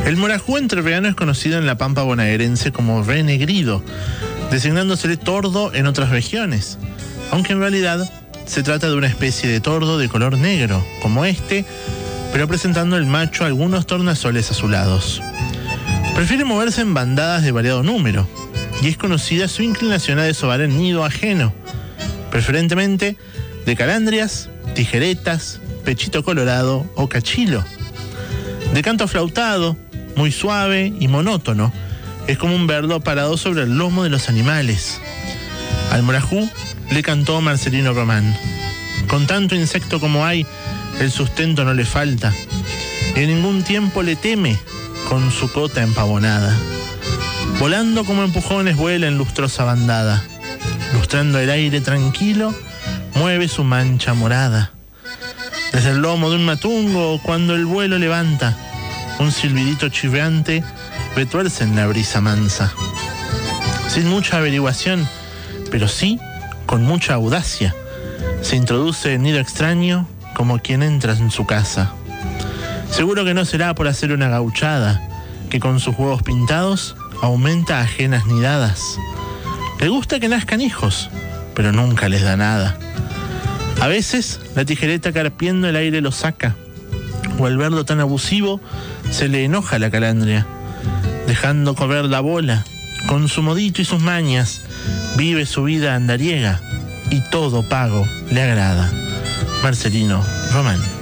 El morajú entrerriano es conocido en la pampa bonaerense como renegrido, designándosele tordo en otras regiones, aunque en realidad se trata de una especie de tordo de color negro, como este, pero presentando el macho algunos tornasoles azulados. Prefiere moverse en bandadas de variado número, y es conocida su inclinación a desovar en nido ajeno, preferentemente de calandrias, tijeretas, pechito colorado o cachilo. De canto aflautado, muy suave y monótono, es como un verlo parado sobre el lomo de los animales. Al morajú le cantó Marcelino Román: con tanto insecto como hay, el sustento no le falta, y en ningún tiempo le teme con su cota empavonada. Volando como empujones vuela en lustrosa bandada, lustrando el aire tranquilo, mueve su mancha morada. Desde el lomo de un matungo, cuando el vuelo levanta, un silbidito chirriante retuerce en la brisa mansa. Sin mucha averiguación, pero sí con mucha audacia, se introduce en nido extraño como quien entra en su casa. Seguro que no será por hacer una gauchada, que con sus huevos pintados aumenta ajenas nidadas. Le gusta que nazcan hijos, pero nunca les da nada. A veces la tijereta carpiendo el aire lo saca, o al verlo tan abusivo se le enoja la calandria. Dejando correr la bola, con su modito y sus mañas, vive su vida andariega, y todo pago le agrada. Marcelino Román.